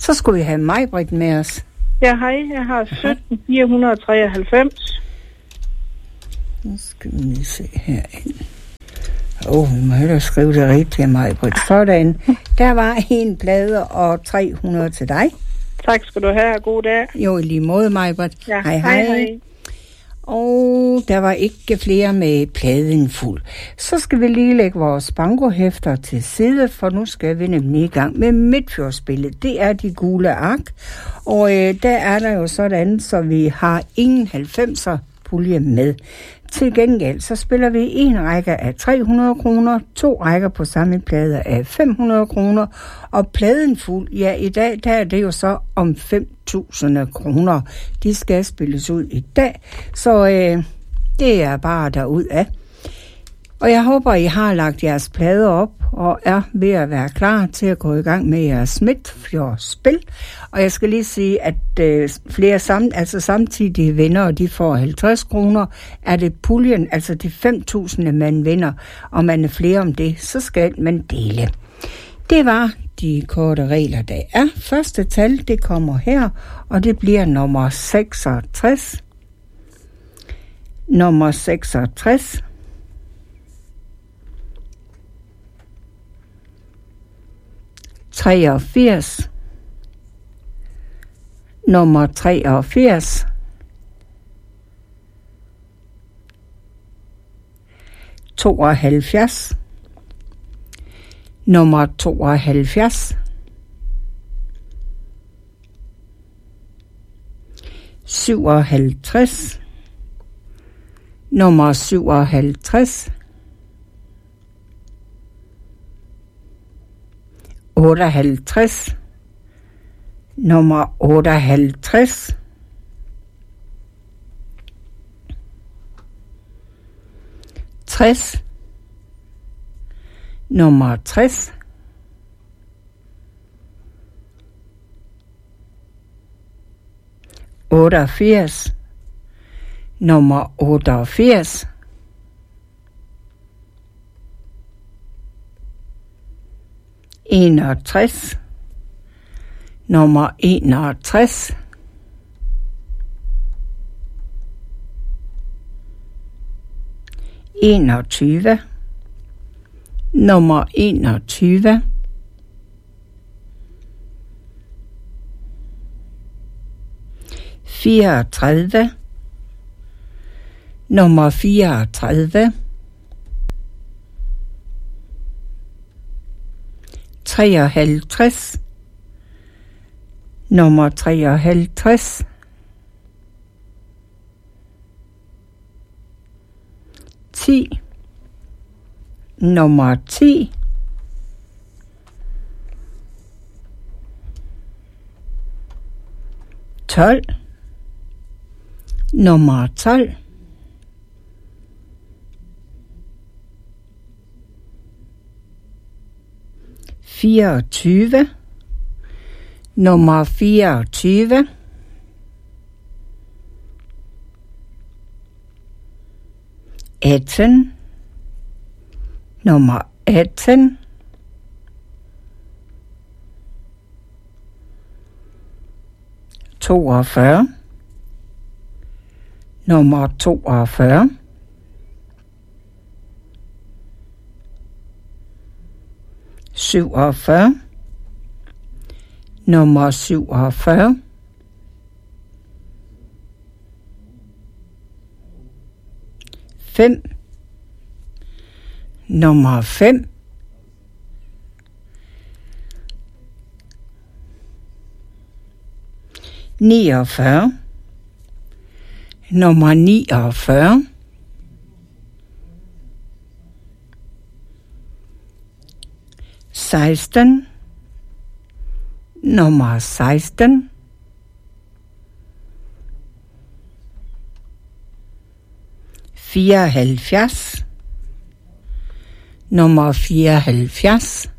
Så skulle vi have Maj-Britt med os. Ja, hej. Jeg har 17493. Nu skal vi lige se herind. Vi må hellere skrive det rigtigt, Maj-Britt. Sådan. Der var en plade og 300 til dig. Tak skal du have, god dag. Jo, i lige måde, Maj-Britt. Ja, hej. Og der var ikke flere med pladen fuld. Så skal vi lige lægge vores bankohæfter til side, for nu skal vi nemlig i gang med Midtfjordsspillet. Det er de gule ark, og der er der jo sådan, så vi har ingen 90'er pulje med. Til gengæld så spiller vi en række af 300 kroner, 2 rækker på samme plade af 500 kroner, og pladen fuld, ja i dag der er det jo så om 5.000 kroner. De skal spilles ud i dag, så det er bare derudad. Og jeg håber, I har lagt jeres plader op og er ved at være klar til at gå i gang med jeres Midtfjordsspil. Og jeg skal lige sige, at flere samtidige vinder, de får 50 kroner. Er det puljen, altså de 5.000, man vinder, og man er flere om det, så skal man dele. Det var de korte regler, der er. Første tal, det kommer her, og det bliver nummer 66. Nummer 66. 83. Nummer 83. 72. Nummer 72. 57. Nummer 57. 58. Nummer 58. 60. Nummer 60. 88. Nummer 88. 61. Nummer 61. 21. Nummer 21. 34. Nummer 34. 53. Nummer 53. 10. Nummer 10. 12. Nummer 12. 24. Nummer 24. 18. Nummer 18. 42. Nummer 42. 47. Nummer 47. 5. Nummer 5. 49. Nummer 49. 16. Nummer 16. 74. Nummer 74.